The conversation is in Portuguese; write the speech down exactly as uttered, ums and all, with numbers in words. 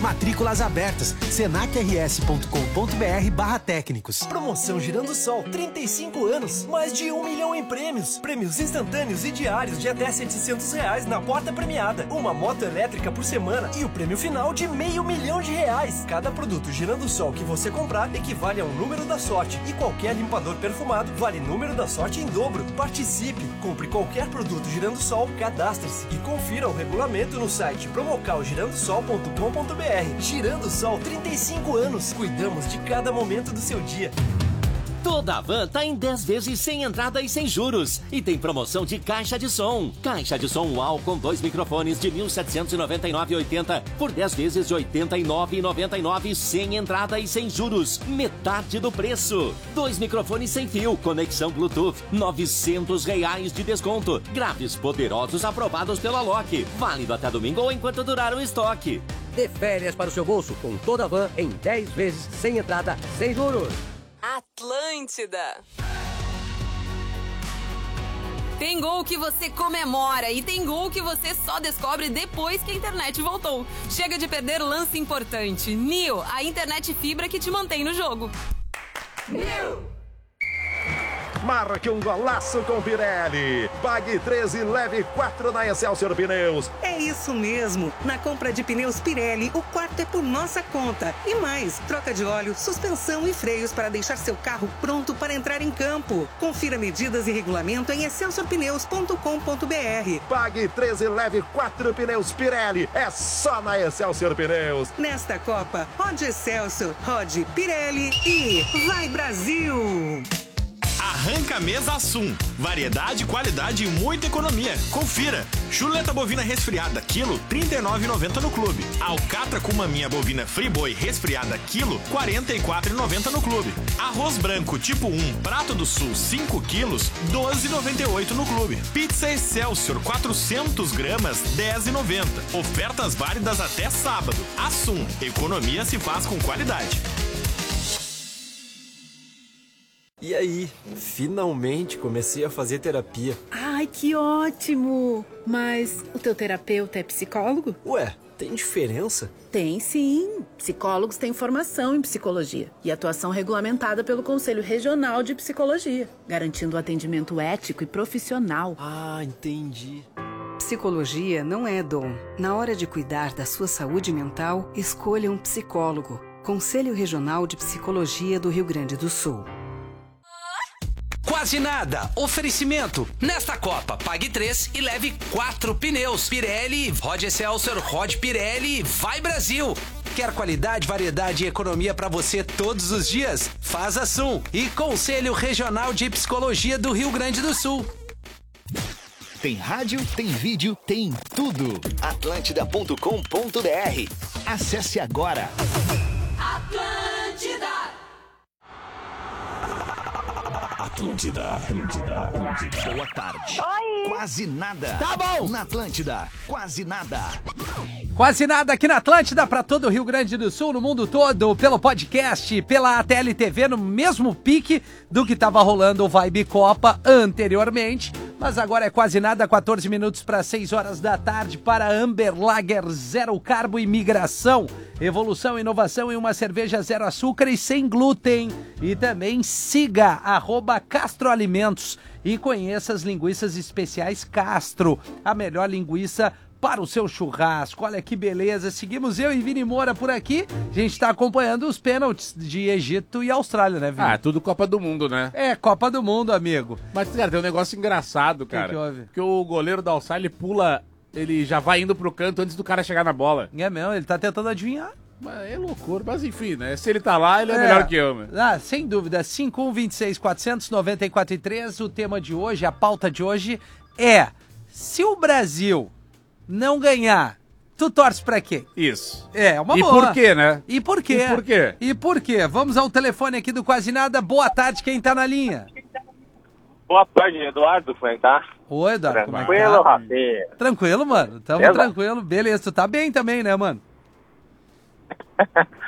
Matrículas abertas. senacrs.com.br barra técnicos. Promoção Girando Sol, trinta e cinco anos, mais de um milhão em prêmios. Prêmios instantâneos e diários de até setecentos reais na porta premiada. Uma moto elétrica por semana e o prêmio final de meio milhão de reais. Cada produto Girando Sol que você comprar equivale a um número da sorte. E qualquer limpador perfumado vale número da sorte em dobro. Participe! Compre qualquer produto Girando Sol, cadastre-se e confira o regulamento no site promocal girando sol ponto com ponto br. Girando Sol, trinta e cinco anos. Cuidamos de cada momento do seu dia. Toda a van tá em dez vezes sem entrada e sem juros. E tem promoção de caixa de som. Caixa de som UAU com dois microfones de mil setecentos e noventa e nove reais e oitenta centavos por dez vezes de oitenta e nove reais e noventa e nove centavos sem entrada e sem juros. Metade do preço. Dois microfones sem fio, conexão Bluetooth, novecentos reais de desconto. Graves poderosos aprovados pela Loki. Válido até domingo ou enquanto durar o estoque. Dê férias para o seu bolso com toda a van em dez vezes sem entrada, sem juros. Atlântida. Tem gol que você comemora e tem gol que você só descobre depois que a internet voltou. Chega de perder lance importante. Nil, a internet fibra que te mantém no jogo. Nil! Marque um golaço com Pirelli. Pague treze e leve quatro na Excelsior Pneus. É isso mesmo. Na compra de pneus Pirelli, o quarto é por nossa conta. E mais, troca de óleo, suspensão e freios para deixar seu carro pronto para entrar em campo. Confira medidas e regulamento em excelsior pneus ponto com ponto br. Pague treze e leve quatro pneus Pirelli. É só na Excelsior Pneus. Nesta Copa, rode Excelsior, rode Pirelli e vai Brasil! Arranca Mesa Assum. Variedade, qualidade e muita economia. Confira. Chuleta bovina resfriada, quilo, trinta e nove reais e noventa centavos no clube. Alcatra com maminha bovina Friboi resfriada, quilo, quarenta e quatro reais e noventa centavos no clube. Arroz branco tipo um, Prato do Sul, cinco quilos, doze reais e noventa e oito centavos no clube. Pizza Excelsior, quatrocentos gramas, dez reais e noventa centavos. Ofertas válidas até sábado. Assum. Economia se faz com qualidade. E aí, finalmente comecei a fazer terapia. Ai, que ótimo! Mas o teu terapeuta é psicólogo? Ué, tem diferença? Tem sim. Psicólogos têm formação em psicologia e atuação regulamentada pelo Conselho Regional de Psicologia, garantindo atendimento ético e profissional. Ah, entendi. Psicologia não é dom. Na hora de cuidar da sua saúde mental, escolha um psicólogo. Conselho Regional de Psicologia do Rio Grande do Sul. Quase nada. Oferecimento. Nesta Copa, pague três e leve quatro pneus. Pirelli, rode Excelsior, rode Pirelli, vai Brasil. Quer qualidade, variedade e economia para você todos os dias? Faz Assum e Conselho Regional de Psicologia do Rio Grande do Sul. Tem rádio, tem vídeo, tem tudo. atlântida ponto com ponto br. Acesse agora. Atlântida. Atlântida, Atlântida, Atlântida. Boa tarde. Oi. Quase nada. Tá bom. Na Atlântida, quase nada. Quase nada aqui na Atlântida, para todo o Rio Grande do Sul, no mundo todo, pelo podcast, pela T L T V, no mesmo pique do que estava rolando o Vibe Copa anteriormente. Mas agora é quase nada, quatorze minutos para seis horas da tarde para Amber Lager Zero Carbo e Migração. Evolução, inovação em uma cerveja zero açúcar e sem glúten. E também siga arroba Castro Alimentos e conheça as linguiças especiais Castro, a melhor linguiça para o seu churrasco. Olha que beleza, seguimos eu e Vini Moura por aqui. A gente está acompanhando os pênaltis de Egito e Austrália, né, Vini? Ah, tudo Copa do Mundo, né? É, Copa do Mundo, amigo. Mas, cara, tem um negócio engraçado, cara. Que que houve? Que o goleiro da Austrália, ele pula, ele já vai indo pro canto antes do cara chegar na bola. É mesmo, ele tá tentando adivinhar. Mas é loucura, mas enfim, né? Se ele tá lá, ele é, é melhor que eu, né? Ah, sem dúvida. cinco um dois seis quatro nove quatro três, o tema de hoje, a pauta de hoje é: se o Brasil não ganhar, tu torce pra quê? Isso. É, uma e boa. E por quê, né? E por quê? E por quê? E por quê? Vamos ao telefone aqui do Quase Nada. Boa tarde, quem tá na linha? Boa tarde, Eduardo, como é que tá? Oi, Eduardo, como é que tá? Tranquilo, Rafinha. Tranquilo, mano. Tamo Beleza? tranquilo. Beleza, tu tá bem também, né, mano?